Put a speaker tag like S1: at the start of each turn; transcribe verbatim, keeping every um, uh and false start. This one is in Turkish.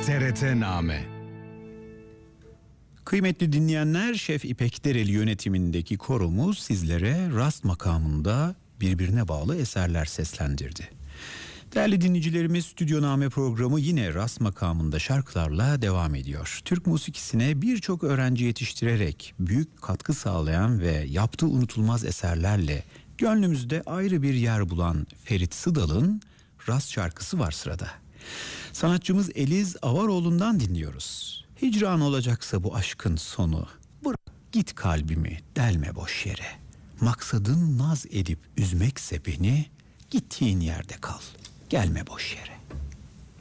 S1: T R T-Name.
S2: Kıymetli dinleyenler, Şef İpek Dereli yönetimindeki koromuz sizlere rast makamında birbirine bağlı eserler seslendirdi. Değerli dinleyicilerimiz, Stüdyoname programı yine rast makamında şarkılarla devam ediyor. Türk musikisine birçok öğrenci yetiştirerek büyük katkı sağlayan ve yaptığı unutulmaz eserlerle gönlümüzde ayrı bir yer bulan Ferit Sıdal'ın rast şarkısı var sırada. Sanatçımız Eliz Avaroğlu'ndan dinliyoruz. Hicran olacaksa bu aşkın sonu, bırak git kalbimi delme boş yere. Maksadın naz edip üzmekse beni, gittiğin yerde kal, gelme boş yere.